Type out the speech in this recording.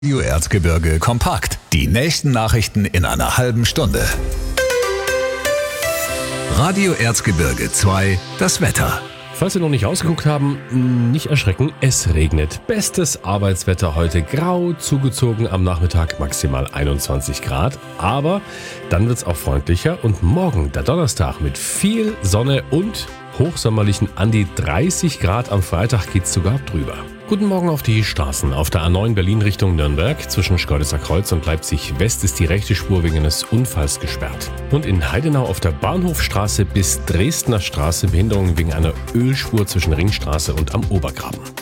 Radio Erzgebirge kompakt. Die nächsten Nachrichten in einer halben Stunde. Radio Erzgebirge 2, das Wetter. Falls Sie noch nicht ausgeguckt haben, nicht erschrecken, es regnet. Bestes Arbeitswetter heute, grau zugezogen, am Nachmittag maximal 21 Grad. Aber dann wird es auch freundlicher und morgen, der Donnerstag, mit viel Sonne und hochsommerlichen an die 30 Grad am Freitag geht's sogar drüber. Guten Morgen auf die Straßen. Auf der A9 Berlin Richtung Nürnberg zwischen Schkeuditzer Kreuz und Leipzig West ist die rechte Spur wegen eines Unfalls gesperrt. Und in Heidenau auf der Bahnhofstraße bis Dresdner Straße Behinderung wegen einer Ölspur zwischen Ringstraße und am Obergraben.